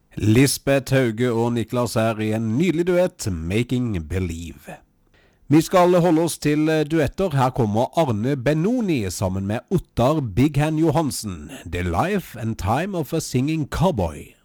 Lisbeth Hauge og Niklas her i en nydelig duett, Making Believe. Vi skal holde oss til duetter. Her kommer Arne Benoni sammen med Ottar Big Hand Johansen, The Life and Time of a Singing Cowboy.